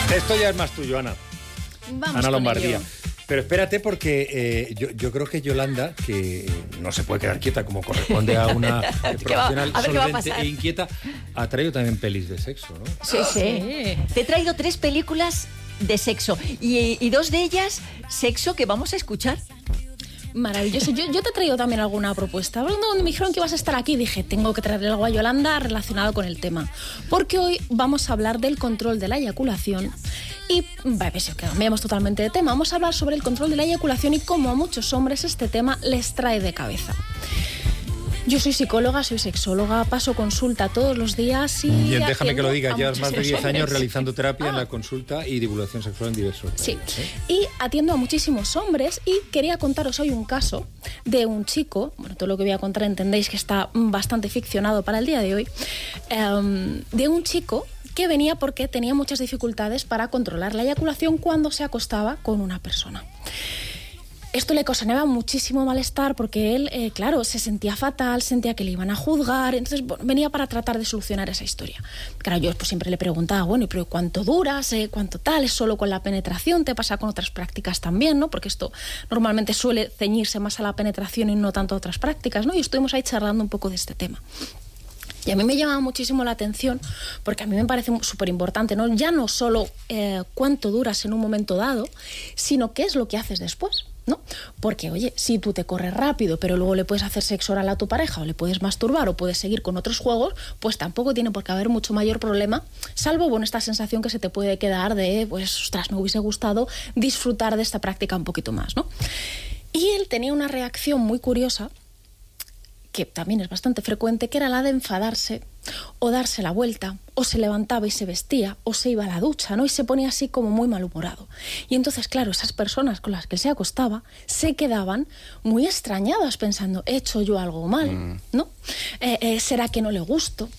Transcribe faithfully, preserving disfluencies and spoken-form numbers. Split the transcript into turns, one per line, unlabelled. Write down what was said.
Esto ya es más tuyo, Ana.
Vamos
Ana
con
Lombardía.
ello.
Pero espérate porque eh, yo, yo creo que Yolanda, que no se puede quedar quieta como corresponde a una profesional
a ver qué va a
solvente
pasar.
e inquieta, ha traído también pelis de sexo, ¿no?
Sí, sí. Te he traído tres películas de sexo y, y dos de ellas, sexo, que vamos a escuchar.
Maravilloso. Yo, yo te he traído también alguna propuesta. Cuando me dijeron que ibas a estar aquí, dije, tengo que traerle algo a Yolanda relacionado con el tema. Porque hoy vamos a hablar del control de la eyaculación. Y, vale, pues, cambiamos totalmente de tema. Vamos a hablar sobre el control de la eyaculación y cómo a muchos hombres este tema les trae de cabeza. Yo soy psicóloga, soy sexóloga, paso consulta todos los días y...
Y déjame que lo diga, llevas más de diez
hombres.
años realizando terapia
Ah.
en la consulta y divulgación sexual en diversos
Sí,
medios, ¿eh?
y atiendo a muchísimos hombres y quería contaros hoy un caso de un chico, bueno, todo lo que voy a contar entendéis que está bastante ficcionado para el día de hoy, um, de un chico que venía porque tenía muchas dificultades para controlar la eyaculación cuando se acostaba con una persona. Esto le ocasionaba muchísimo malestar porque él, eh, claro, se sentía fatal, sentía que le iban a juzgar, entonces bueno, venía para tratar de solucionar esa historia. Claro, yo pues, siempre le preguntaba, bueno, ¿pero cuánto duras? Eh, ¿Cuánto tal? ¿Es solo con la penetración? ¿Te pasa con otras prácticas también? ¿No? Porque esto normalmente suele ceñirse más a la penetración y no tanto a otras prácticas, ¿no? Y estuvimos ahí charlando un poco de este tema. Y a mí me llama muchísimo la atención porque a mí me parece súper importante, ¿no? Ya no solo eh, cuánto duras en un momento dado, sino qué es lo que haces después, ¿no? Porque, oye, si tú te corres rápido, pero luego le puedes hacer sexo oral a tu pareja o le puedes masturbar o puedes seguir con otros juegos, pues tampoco tiene por qué haber mucho mayor problema, salvo, bueno, esta sensación que se te puede quedar de, pues, ostras, me hubiese gustado disfrutar de esta práctica un poquito más, ¿no? Y él tenía una reacción muy curiosa, que también es bastante frecuente, que era la de enfadarse o darse la vuelta, o se levantaba y se vestía, o se iba a la ducha, ¿no? Y se ponía así como muy malhumorado. Y entonces, claro, esas personas con las que se acostaba se quedaban muy extrañadas pensando, ¿he hecho yo algo mal? Mm. ¿No? Eh, eh, ¿Será que no le gusto?